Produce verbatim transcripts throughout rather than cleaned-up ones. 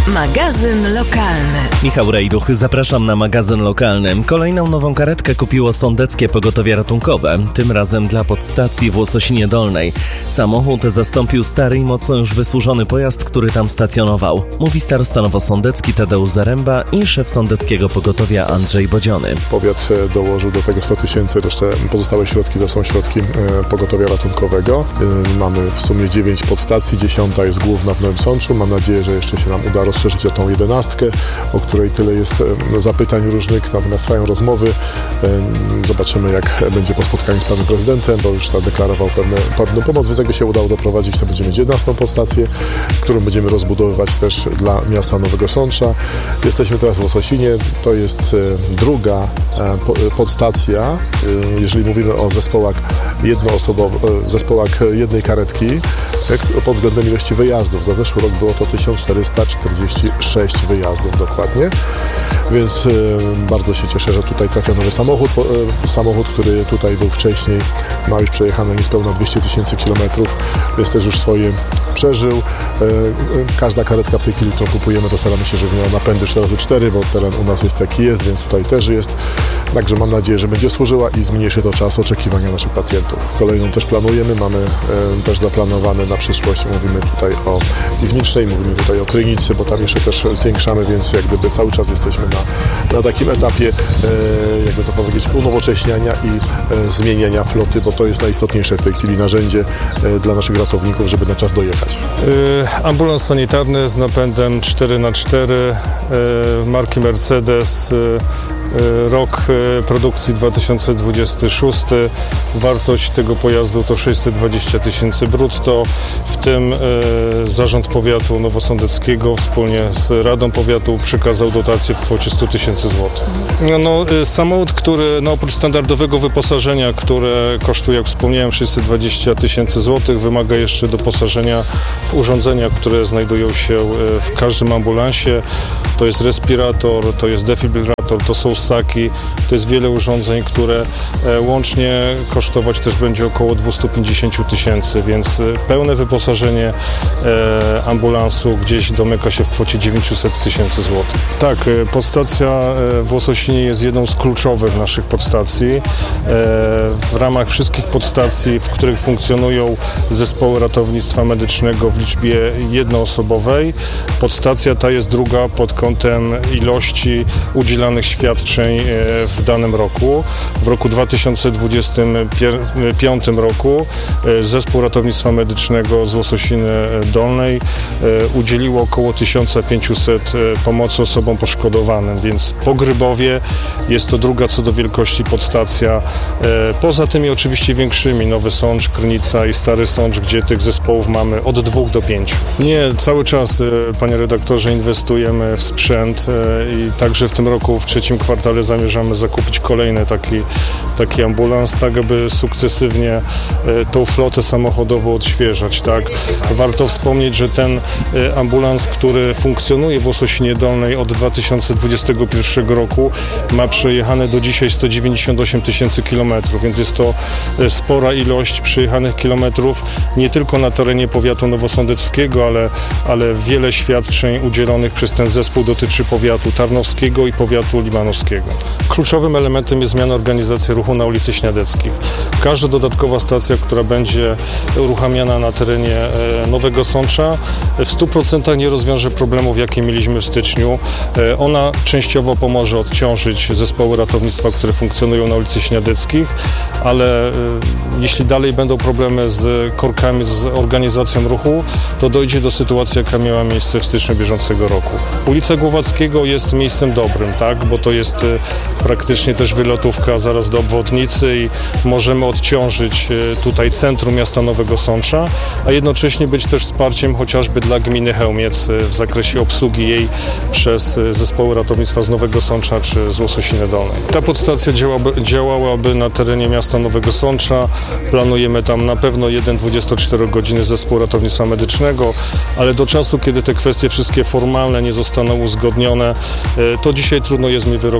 Magazyn lokalny. Michał Rejduch, zapraszam na magazyn lokalny. Kolejną nową karetkę kupiło Sądeckie Pogotowie Ratunkowe, tym razem dla podstacji w Łososinie Dolnej. Samochód zastąpił stary i mocno już wysłużony pojazd, który tam stacjonował. Mówi starosta nowosądecki Tadeusz Zaręba i szef Sądeckiego Pogotowia Andrzej Bodziony. Powiat dołożył do tego sto tysięcy, resztę pozostałe środki to są środki Pogotowia Ratunkowego. Mamy w sumie dziewięć podstacji, dziesiąta jest główna w Nowym Sączu. Mam nadzieję, że jeszcze się nam uda rozszerzyć o tą jedenastkę, o której tyle jest zapytań różnych, natomiast trwają rozmowy. Zobaczymy, jak będzie po spotkaniu z panem prezydentem, bo już zadeklarował pewne, pewną pomoc, więc jakby się udało doprowadzić, to będziemy mieć jedenastą podstację, którą będziemy rozbudowywać też dla miasta Nowego Sącza. Jesteśmy teraz w Łososinie, to jest druga podstacja, jeżeli mówimy o zespołach jednoosobowych, zespołach jednej karetki, pod względem ilości wyjazdów. Za zeszły rok było to tysiąc czterysta czterdzieści sześć wyjazdów dokładnie, więc y, bardzo się cieszę, że tutaj trafia nowy samochód. Po, y, samochód, który tutaj był wcześniej, ma już przejechane niespełna dwieście tysięcy kilometrów, więc też już swoje przeżył. Y, y, każda karetka w tej chwili, którą kupujemy, to staramy się, żeby miała napędy cztery razy cztery, bo teren u nas jest jaki jest, więc tutaj też jest. Także mam nadzieję, że będzie służyła i zmniejszy to czas oczekiwania naszych pacjentów. Kolejną też planujemy, mamy y, też zaplanowane na przyszłość, mówimy tutaj o Piwnicznej, mówimy tutaj o Krynicy, bo tam jeszcze też zwiększamy, więc jak gdyby cały czas jesteśmy na, na takim etapie, e, jakby to powiedzieć, unowocześniania i e, zmieniania floty, bo to jest najistotniejsze w tej chwili narzędzie e, dla naszych ratowników, żeby na czas dojechać. Yy, ambulans sanitarny z napędem cztery na cztery yy, marki Mercedes, yy, rok produkcji dwa tysiące dwudziesty szósty. Wartość tego pojazdu to sześćset dwadzieścia tysięcy brutto, w tym y, Zarząd Powiatu Nowosądeckiego wspólnie z Radą Powiatu przekazał dotację w kwocie sto tysięcy złotych. No, no, y, samochód, który no, oprócz standardowego wyposażenia, które kosztuje, jak wspomniałem, sześćset dwadzieścia tysięcy złotych, wymaga jeszcze doposażenia w urządzenia, które znajdują się y, w każdym ambulansie. To jest respirator, to jest defibrylator, to są ssaki, to jest wiele urządzeń, które e, łącznie kosztować też będzie około dwieście pięćdziesiąt tysięcy, więc e, pełne wyposażenie e, ambulansu gdzieś domyka się w kwocie dziewięćset tysięcy złotych. Tak, e, podstacja e, w Łososinie jest jedną z kluczowych naszych podstacji. E, w ramach wszystkich podstacji, w których funkcjonują zespoły ratownictwa medycznego w liczbie jednoosobowej, podstacja ta jest druga pod kątem ilości udzielanych świadczeń w danym roku. W roku dwa tysiące dwudziestym piątym roku Zespół Ratownictwa Medycznego z Łososiny Dolnej udzieliło około tysiąc pięćset pomocy osobom poszkodowanym, więc po Grybowie jest to druga co do wielkości podstacja. Poza tymi oczywiście większymi, Nowy Sącz, Krynica i Stary Sącz, gdzie tych zespołów mamy od dwóch do pięciu. Nie, cały czas, panie redaktorze, inwestujemy w sprzęt i także w tym roku, w trzecim kwartale zamierzamy zakupić kolejny taki, taki ambulans, tak aby sukcesywnie e, tą flotę samochodową odświeżać. Tak? Warto wspomnieć, że ten e, ambulans, który funkcjonuje w Łososinie Dolnej od dwa tysiące dwudziestego pierwszego roku, ma przejechane do dzisiaj sto dziewięćdziesiąt osiem tysięcy kilometrów, więc jest to e, spora ilość przejechanych kilometrów nie tylko na terenie powiatu nowosądeckiego, ale, ale wiele świadczeń udzielonych przez ten zespół dotyczy powiatu tarnowskiego i powiatu limanowskiego. Kluczowym elementem jest zmiana organizacji ruchu na ulicy Śniadeckich. Każda dodatkowa stacja, która będzie uruchamiana na terenie Nowego Sącza, w stu procentach nie rozwiąże problemów, jakie mieliśmy w styczniu. Ona częściowo pomoże odciążyć zespoły ratownictwa, które funkcjonują na ulicy Śniadeckich, ale jeśli dalej będą problemy z korkami, z organizacją ruchu, to dojdzie do sytuacji, jaka miała miejsce w styczniu bieżącego roku. Ulica Głowackiego jest miejscem dobrym, tak, bo to jest praktycznie też wylotówka zaraz do obwodnicy i możemy odciążyć tutaj centrum miasta Nowego Sącza, a jednocześnie być też wsparciem chociażby dla gminy Chełmiec w zakresie obsługi jej przez zespoły ratownictwa z Nowego Sącza czy z Łososiny Dolnej. Ta podstacja działałaby, działałaby na terenie miasta Nowego Sącza. Planujemy tam na pewno jeden dwudziestoczterogodzinny zespół ratownictwa medycznego, ale do czasu, kiedy te kwestie wszystkie formalne nie zostaną uzgodnione, to dzisiaj trudno jest mi wyrokować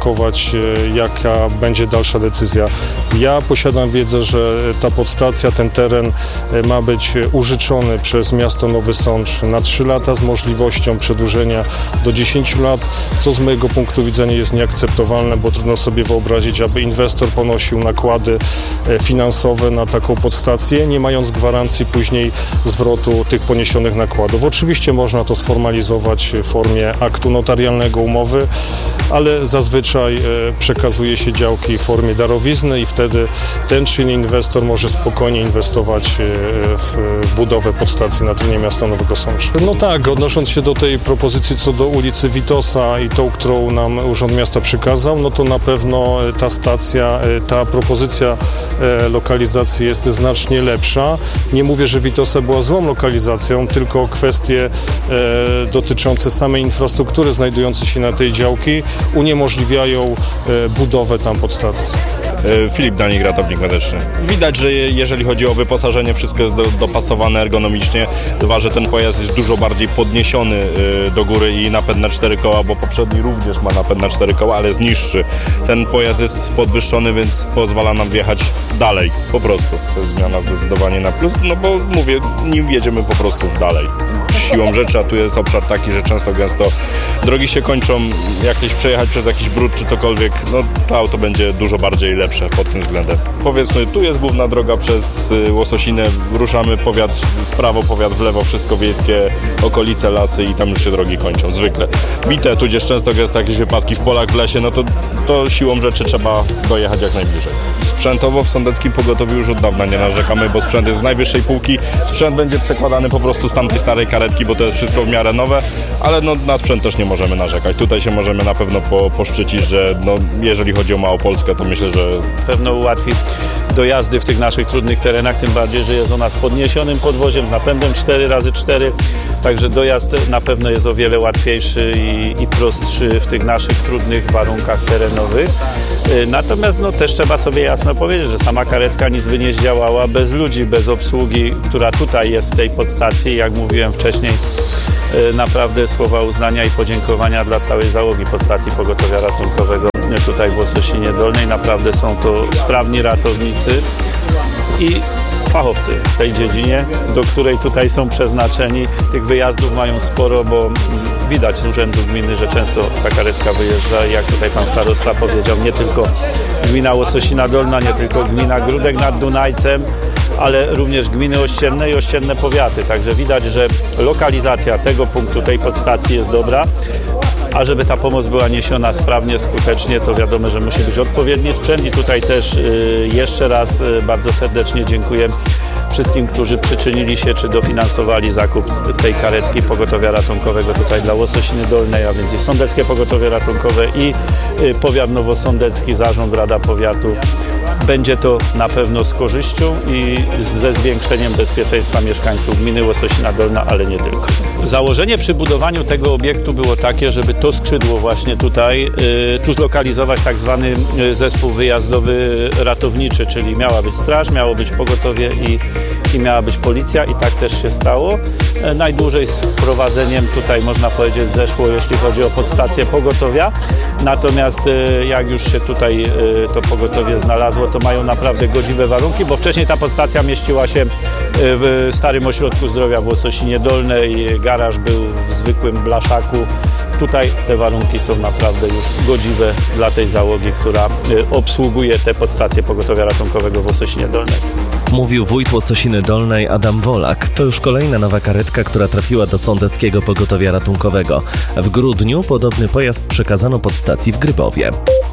ulokować, jaka będzie dalsza decyzja. Ja posiadam wiedzę, że ta podstacja, ten teren ma być użyczony przez miasto Nowy Sącz na trzy lata z możliwością przedłużenia do dziesięciu lat, co z mojego punktu widzenia jest nieakceptowalne, bo trudno sobie wyobrazić, aby inwestor ponosił nakłady finansowe na taką podstację, nie mając gwarancji później zwrotu tych poniesionych nakładów. Oczywiście można to sformalizować w formie aktu notarialnego, umowy, ale zazwyczaj przekazuje się działki w formie darowizny i wtedy ten czy inny inwestor może spokojnie inwestować w budowę podstacji na terenie miasta Nowego Sącza. No tak, odnosząc się do tej propozycji co do ulicy Witosa i tą, którą nam Urząd Miasta przekazał, no to na pewno ta stacja, ta propozycja lokalizacji jest znacznie lepsza. Nie mówię, że Witosa była złą lokalizacją, tylko kwestie dotyczące samej infrastruktury znajdującej się na tej działki uniemożliwiają budowę tam podstacji. Filip Danik, ratownik medyczny. Widać, że jeżeli chodzi o wyposażenie, wszystko jest do, dopasowane ergonomicznie. Dwa, że ten pojazd jest dużo bardziej podniesiony do góry i napęd na cztery koła, bo poprzedni również ma napęd na cztery koła, ale jest niższy. Ten pojazd jest podwyższony, więc pozwala nam wjechać dalej, po prostu. To jest zmiana zdecydowanie na plus, no bo mówię, nim jedziemy po prostu dalej. Siłą rzeczy, a tu jest obszar taki, że często gęsto drogi się kończą, jakieś przejechać przez jakiś brud czy cokolwiek, no to auto będzie dużo bardziej lepsze pod tym względem. Powiedzmy, tu jest główna droga przez Łososinę, ruszamy powiat w prawo, powiat w lewo, wszystko wiejskie, okolice, lasy i tam już się drogi kończą, zwykle. Bite, tudzież często gęsto jakieś wypadki w polach, w lesie, no to, to siłą rzeczy trzeba dojechać jak najbliżej. Sprzętowo w Sądeckim Pogotowiu już od dawna nie narzekamy, bo sprzęt jest z najwyższej półki, sprzęt będzie przekładany po prostu z tamtej starej karetki, bo to jest wszystko w miarę nowe, ale no, na sprzęt też nie możemy narzekać. Tutaj się możemy na pewno po, poszczycić, że no, jeżeli chodzi o Małopolskę, to myślę, że pewno ułatwi dojazdy w tych naszych trudnych terenach, tym bardziej, że jest ona z podniesionym podwoziem, z napędem cztery razy cztery, także dojazd na pewno jest o wiele łatwiejszy i, i prostszy w tych naszych trudnych warunkach terenowych. Natomiast no, też trzeba sobie jasno powiedzieć, że sama karetka nic by nie zdziałała bez ludzi, bez obsługi, która tutaj jest w tej podstacji. Jak mówiłem wcześniej, naprawdę słowa uznania i podziękowania dla całej załogi podstacji pogotowia ratunkowego tutaj w Łososinie Dolnej. Naprawdę są to sprawni ratownicy i fachowcy w tej dziedzinie, do której tutaj są przeznaczeni. Tych wyjazdów mają sporo, bo widać z urzędu gminy, że często ta karetka wyjeżdża. Jak tutaj pan starosta powiedział, nie tylko gmina Łososina Dolna, nie tylko gmina Gródek nad Dunajcem, ale również gminy ościenne i ościenne powiaty. Także widać, że lokalizacja tego punktu, tej podstacji jest dobra. A żeby ta pomoc była niesiona sprawnie, skutecznie, to wiadomo, że musi być odpowiedni sprzęt i tutaj też y, jeszcze raz y, bardzo serdecznie dziękuję wszystkim, którzy przyczynili się czy dofinansowali zakup tej karetki pogotowia ratunkowego tutaj dla Łososiny Dolnej, a więc i Sądeckie Pogotowie Ratunkowe i y, Powiat Nowosądecki, Zarząd, Rada Powiatu. Będzie to na pewno z korzyścią i ze zwiększeniem bezpieczeństwa mieszkańców gminy Łososina Dolna, ale nie tylko. Założenie przy budowaniu tego obiektu było takie, żeby to skrzydło właśnie tutaj, y, tu zlokalizować tak zwany zespół wyjazdowy ratowniczy, czyli miała być straż, miało być pogotowie i, i miała być policja i tak też się stało. E, najdłużej z wprowadzeniem tutaj można powiedzieć zeszło, jeśli chodzi o podstację pogotowia. Natomiast y, jak już się tutaj y, to pogotowie znalazło, to mają naprawdę godziwe warunki, bo wcześniej ta podstacja mieściła się w Starym Ośrodku Zdrowia w Łososinie Dolnej, garaż był w zwykłym blaszaku. Tutaj te warunki są naprawdę już godziwe dla tej załogi, która obsługuje te podstacje pogotowia ratunkowego w Łososinie Dolnej. Mówił wójt Łososiny Dolnej Adam Wolak. To już kolejna nowa karetka, która trafiła do Sądeckiego Pogotowia Ratunkowego. W grudniu podobny pojazd przekazano podstacji w Grybowie.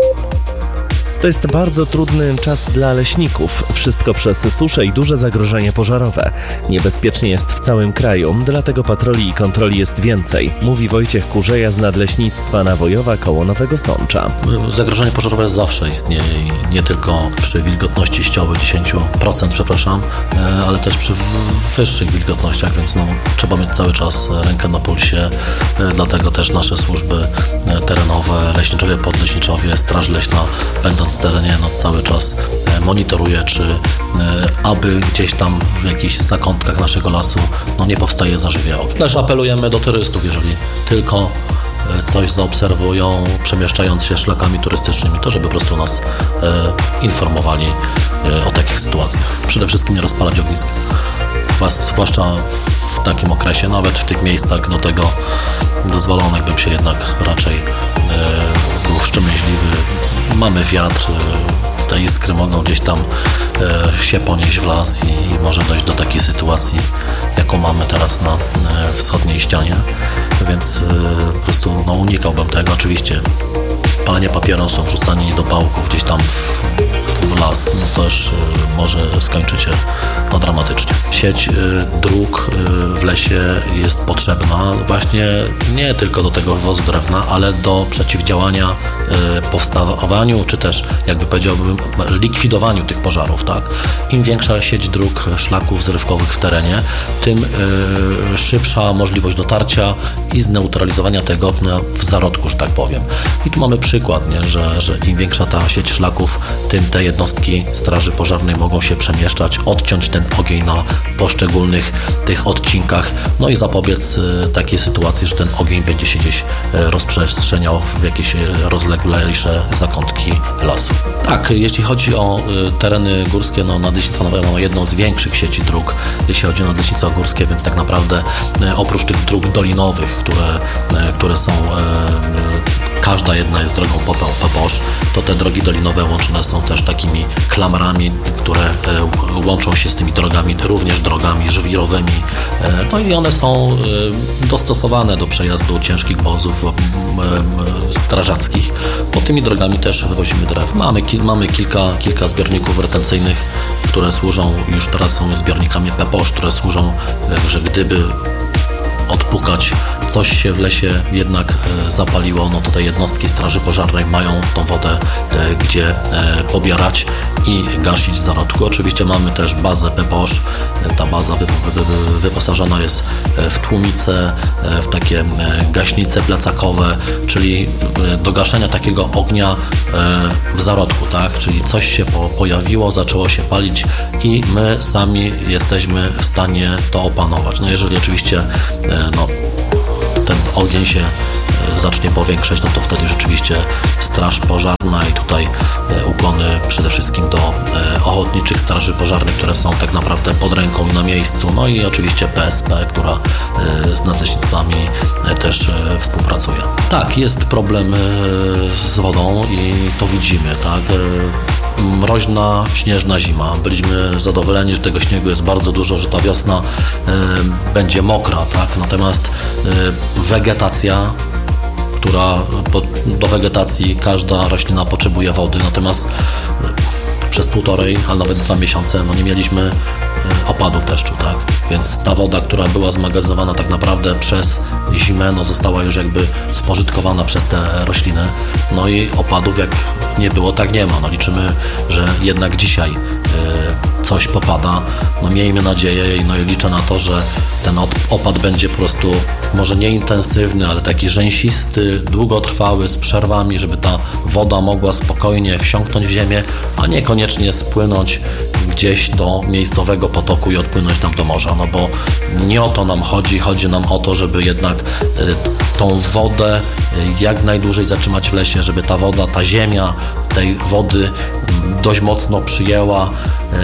To jest bardzo trudny czas dla leśników. Wszystko przez suszę i duże zagrożenie pożarowe. Niebezpiecznie jest w całym kraju, dlatego patroli i kontroli jest więcej, mówi Wojciech Kurzeja z Nadleśnictwa Nawojowa koło Nowego Sącza. Zagrożenie pożarowe zawsze istnieje i nie tylko przy wilgotności ścioły dziesięć procent, przepraszam, ale też przy wyższych wilgotnościach, więc no, trzeba mieć cały czas rękę na pulsie, dlatego też nasze służby terenowe, leśniczowie, podleśniczowie, Straż Leśna będą w terenie no, cały czas monitoruje, czy e, aby gdzieś tam w jakichś zakątkach naszego lasu no, nie powstaje zażywia ognia. Też apelujemy do turystów, jeżeli tylko coś zaobserwują, przemieszczając się szlakami turystycznymi, to żeby po prostu nas e, informowali e, o takich sytuacjach. Przede wszystkim nie rozpalać ognisk. Zwłaszcza w takim okresie, nawet w tych miejscach do tego dozwolonych bym się jednak raczej e, był wstrzemięźliwy. Mamy wiatr, e, te iskry mogą gdzieś tam e, się ponieść w las i, i może dojść do takiej sytuacji, jaką mamy teraz na e, wschodniej ścianie, więc e, po prostu no, unikałbym tego. Oczywiście palenie papierosów, wrzucanie do pałków gdzieś tam w, w las, no też y, może skończyć się no, dramatycznie. Sieć y, dróg y, w lesie jest potrzebna właśnie nie tylko do tego wywozu drewna, ale do przeciwdziałania y, powstawaniu, czy też jakby powiedziałbym likwidowaniu tych pożarów, tak? Im większa sieć dróg, szlaków zrywkowych w terenie, tym y, szybsza możliwość dotarcia i zneutralizowania tego ognia w zarodku, że tak powiem. I tu mamy przykład, nie? Że, że im większa ta sieć szlaków, tym te jednostki straży pożarnej mogą się przemieszczać, odciąć ten ogień na poszczególnych tych odcinkach, no i zapobiec y, takiej sytuacji, że ten ogień będzie się gdzieś y, rozprzestrzeniał w jakieś y, rozleglejsze zakątki lasu. Tak, jeśli chodzi o y, tereny górskie, no Nadleśnictwo Nowe ma jedną z większych sieci dróg, jeśli chodzi o Nadleśnictwa Górskie, więc tak naprawdę y, oprócz tych dróg dolinowych, które, y, które są y, każda jedna jest drogą P P O Sz, to te drogi dolinowe łączone są też takimi klamrami, które e, łączą się z tymi drogami, również drogami żwirowymi. E, no i one są e, dostosowane do przejazdu ciężkich wozów e, e, strażackich. Po tymi drogami też wywozimy drew. Mamy, ki, mamy kilka, kilka zbiorników retencyjnych, które służą, już teraz są zbiornikami P P O Sz, które służą, e, że gdyby odpukać, coś się w lesie jednak e, zapaliło, no to te jednostki straży pożarnej mają tą wodę e, gdzie e, pobierać i gasić z zarodku. Oczywiście mamy też bazę P P O Sz. E, ta baza wy, wy, wy, wyposażona jest w tłumice, e, w takie e, gaśnice plecakowe, czyli e, do gaszenia takiego ognia e, w zarodku, tak? Czyli coś się po, pojawiło, zaczęło się palić i my sami jesteśmy w stanie to opanować. No jeżeli oczywiście e, no, ten ogień się zacznie powiększać, no to wtedy rzeczywiście straż pożarna i tutaj ukłony przede wszystkim do ochotniczych straży pożarnych, które są tak naprawdę pod ręką i na miejscu, no i oczywiście P S P, która z nadleśnictwami też współpracuje. Tak, jest problem z wodą i to widzimy, tak. Mroźna, śnieżna zima. Byliśmy zadowoleni, że tego śniegu jest bardzo dużo, że ta wiosna y, będzie mokra, tak? Natomiast y, wegetacja, która bo do wegetacji każda roślina potrzebuje wody, natomiast y, przez półtorej, a nawet dwa miesiące no nie mieliśmy y, opadów deszczu, tak? Więc ta woda, która była zmagazynowana tak naprawdę przez zimę, no została już jakby spożytkowana przez te rośliny. No i opadów jak nie było, tak nie ma. No liczymy, że jednak dzisiaj y, coś popada. No miejmy nadzieję, no i liczę na to, że ten opad będzie po prostu może nie intensywny, ale taki rzęsisty, długotrwały, z przerwami, żeby ta woda mogła spokojnie wsiąknąć w ziemię, a niekoniecznie spłynąć gdzieś do miejscowego potoku i odpłynąć nam do morza, no bo nie o to nam chodzi, chodzi nam o to, żeby jednak y, tą wodę y, jak najdłużej zatrzymać w lesie, żeby ta woda, ta ziemia tej wody y, dość mocno przyjęła, y,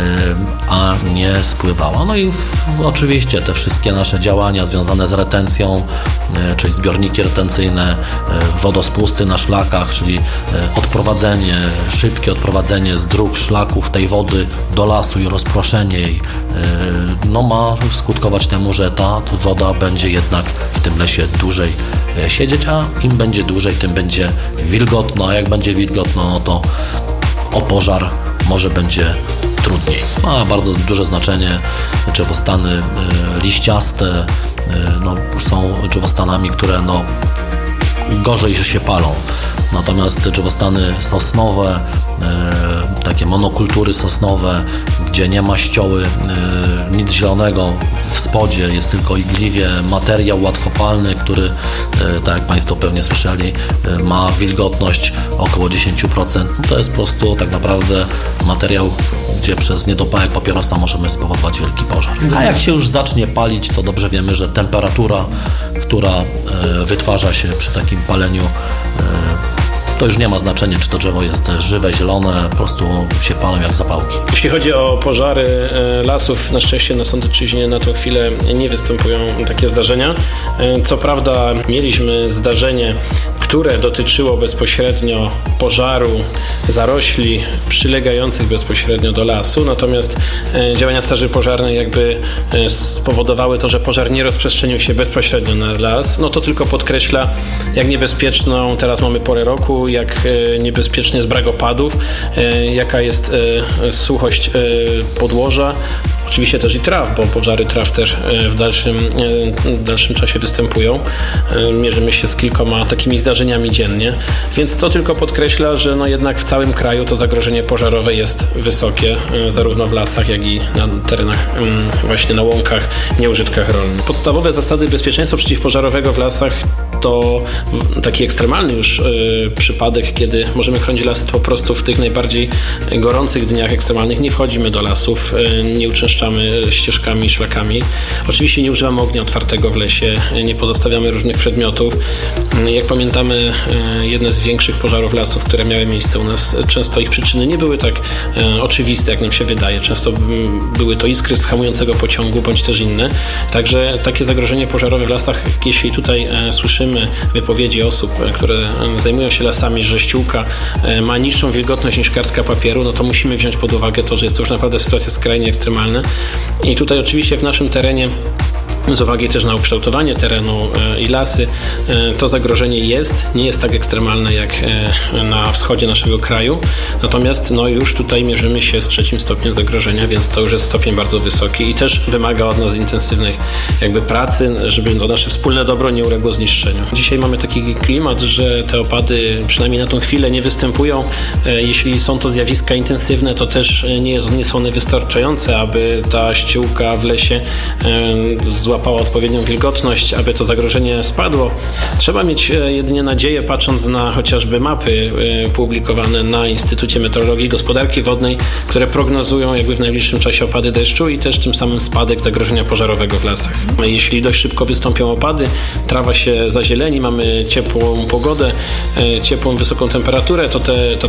a nie spływała. No i y, oczywiście te wszystkie nasze działania związane z retencją, y, czyli zbiorniki retencyjne, y, wodospusty na szlakach, czyli y, odprowadzenie, szybkie odprowadzenie z dróg, szlaków tej wody do lasu i rozproszenie jej, no ma skutkować temu, że ta woda będzie jednak w tym lesie dłużej siedzieć, a im będzie dłużej, tym będzie wilgotno, a jak będzie wilgotno, no to o pożar może będzie trudniej. Ma bardzo duże znaczenie drzewostany liściaste, no, są drzewostami, które no gorzej się palą. Natomiast drzewostany sosnowe, e, takie monokultury sosnowe, gdzie nie ma ścioły, e, nic zielonego w spodzie, jest tylko igliwie, materiał łatwopalny, który, e, tak jak Państwo pewnie słyszeli, e, ma wilgotność około dziesięć procent. No to jest po prostu tak naprawdę materiał, gdzie przez niedopałek papierosa możemy spowodować wielki pożar. A jak się już zacznie palić, to dobrze wiemy, że temperatura, która wytwarza się przy takim paleniu. To już nie ma znaczenia, czy to drzewo jest żywe, zielone, po prostu się palą jak zapałki. Jeśli chodzi o pożary lasów, na szczęście na Sądecczyźnie na tą chwilę nie występują takie zdarzenia. Co prawda mieliśmy zdarzenie, które dotyczyło bezpośrednio pożaru zarośli przylegających bezpośrednio do lasu, natomiast działania Straży Pożarnej jakby spowodowały to, że pożar nie rozprzestrzenił się bezpośrednio na las. No to tylko podkreśla, jak niebezpieczną teraz mamy porę roku, jak niebezpieczny jest brak opadów, jaka jest suchość podłoża. Oczywiście też i traw, bo pożary traw też w dalszym, w dalszym czasie występują. Mierzymy się z kilkoma takimi zdarzeniami dziennie, więc to tylko podkreśla, że no jednak w całym kraju to zagrożenie pożarowe jest wysokie, zarówno w lasach, jak i na terenach, właśnie na łąkach, nieużytkach rolnych. Podstawowe zasady bezpieczeństwa przeciwpożarowego w lasach to taki ekstremalny już y, przypadek, kiedy możemy chronić lasy, to po prostu w tych najbardziej gorących dniach ekstremalnych nie wchodzimy do lasów, y, nie uczęszczamy ścieżkami, szlakami. Oczywiście nie używamy ognia otwartego w lesie, nie pozostawiamy różnych przedmiotów. Y, jak pamiętamy, y, jedne z większych pożarów lasów, które miały miejsce u nas, często ich przyczyny nie były tak y, oczywiste, jak nam się wydaje. Często y, były to iskry z hamującego pociągu, bądź też inne. Także takie zagrożenie pożarowe w lasach, jeśli tutaj y, słyszymy wypowiedzi osób, które zajmują się lasami, że ściółka ma niższą wilgotność niż kartka papieru, no to musimy wziąć pod uwagę to, że jest to już naprawdę sytuacja skrajnie ekstremalna. I tutaj oczywiście w naszym terenie, z uwagi też na ukształtowanie terenu i lasy, to zagrożenie jest, nie jest tak ekstremalne jak na wschodzie naszego kraju, natomiast no już tutaj mierzymy się z trzecim stopniem zagrożenia, więc to już jest stopień bardzo wysoki i też wymaga od nas intensywnej jakby pracy, żeby to nasze wspólne dobro nie uległo zniszczeniu. Dzisiaj mamy taki klimat, że te opady przynajmniej na tą chwilę nie występują. Jeśli są to zjawiska intensywne, to też nie, jest, nie są one wystarczające, aby ta ściółka w lesie złapała odpowiednią wilgotność, aby to zagrożenie spadło. Trzeba mieć jedynie nadzieję, patrząc na chociażby mapy publikowane na Instytucie Meteorologii i Gospodarki Wodnej, które prognozują jakby w najbliższym czasie opady deszczu i też tym samym spadek zagrożenia pożarowego w lasach. Jeśli dość szybko wystąpią opady, trawa się zazieleni, mamy ciepłą pogodę, ciepłą, wysoką temperaturę, to te, ta